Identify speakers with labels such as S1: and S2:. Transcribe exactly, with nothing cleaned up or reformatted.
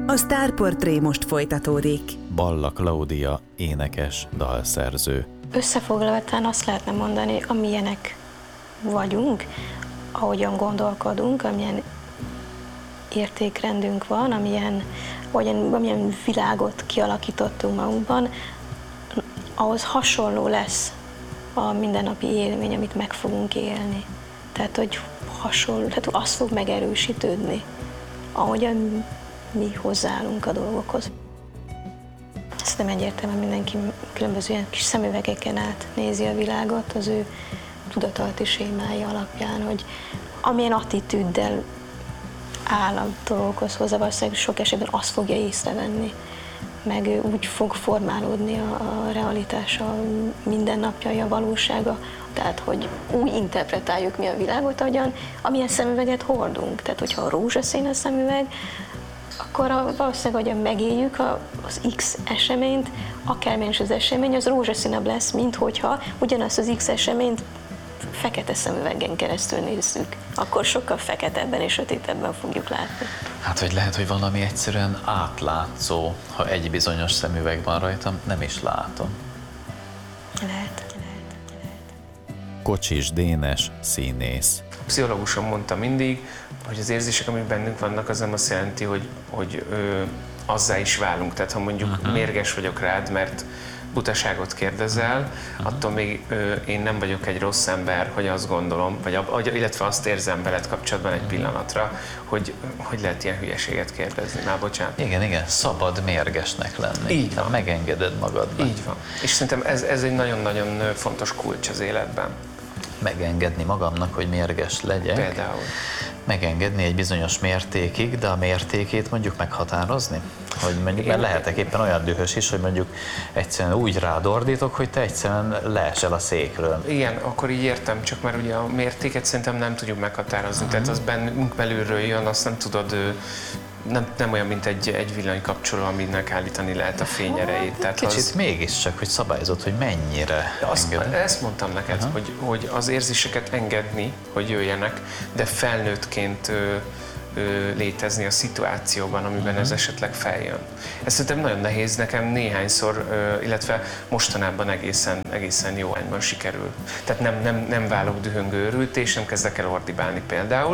S1: A Sztárportré most folytatódik.
S2: Balla Klaudia, énekes, dalszerző.
S3: Összefoglalva talán azt lehetne mondani, amilyenek vagyunk, ahogyan gondolkodunk, amilyen értékrendünk van, amilyen, amilyen, amilyen világot kialakítottunk magunkban, ahhoz hasonló lesz a mindennapi élmény, amit meg fogunk élni. Tehát, hogy hasonló, tehát az fog megerősítődni, ahogyan mi hozzáállunk a dolgokhoz. Szerintem egyértelműen mindenki különböző ilyen kis szemüvegeken át nézi a világot az ő tudatalatti sémája alapján, hogy amilyen attitűddel áll a dolgokhoz hozzá, valószínűleg sok esetben azt fogja észrevenni, meg úgy fog formálódni a, a realitása, a mindennapjai, a valósága, tehát hogy úgy interpretáljuk mi a világot, ahogyan, amilyen szemüveget hordunk. Tehát, hogyha a rózsaszín a szemüveg, akkor a, valószínűleg, ahogyan megéljük a, az X eseményt, akármilyen is az esemény, az rózsaszínabb lesz, mint hogyha ugyanazt az X eseményt fekete szemüvegen keresztül nézzük. Akkor sokkal feketebben és sötétebben fogjuk látni.
S2: Hát, hogy lehet, hogy valami egyszerűen átlátszó, ha egy bizonyos szemüveg van rajtam, nem is látom.
S3: Lehet, lehet, lehet.
S2: Kocsis Dénes, színész.
S4: Pszichológusom mondta mindig, hogy az érzések, amik bennünk vannak, az nem azt jelenti, hogy, hogy ö, azzá is válunk. Tehát ha mondjuk uh-huh. mérges vagyok rád, mert butaságot kérdezel, uh-huh. attól még ö, én nem vagyok egy rossz ember, hogy azt gondolom, vagy, illetve azt érzem veled kapcsolatban egy pillanatra, hogy, hogy lehet ilyen hülyeséget kérdezni. Már bocsánat.
S2: Igen, igen, szabad mérgesnek lenni.
S4: Így van.
S2: Megengeded magadnak.
S4: Így van. És szerintem ez, ez egy nagyon-nagyon fontos kulcs az életben.
S2: Megengedni magamnak, hogy mérges legyek.
S4: Például.
S2: Megengedni egy bizonyos mértékig, de a mértékét mondjuk meghatározni? Hogy mondjuk, mert lehetek éppen olyan dühös is, hogy mondjuk egyszerűen úgy rád ordítok, hogy te egyszerűen leesel a székről.
S4: Igen, akkor így értem, csak már ugye a mértéket szerintem nem tudjuk meghatározni. Uh-huh. Tehát az bennünk belülről jön, azt nem tudod, nem, nem olyan, mint egy, egy villanykapcsoló, aminek állítani lehet a fényerejét. Tehát
S2: kicsit
S4: az...
S2: mégiscsak, hogy szabályozott, hogy mennyire
S4: azt,
S2: engeded.
S4: Ezt mondtam neked, uh-huh. hogy, hogy az érzéseket engedni, hogy jöjjenek, de felnőttként ö, ö, létezni a szituációban, amiben uh-huh. ez esetleg feljön. Ez szerintem nagyon nehéz, nekem néhányszor, ö, illetve mostanában egészen, egészen jó arányban sikerül. Tehát nem, nem, nem válok dühöngő őrülté, és nem kezdek el ordibálni például.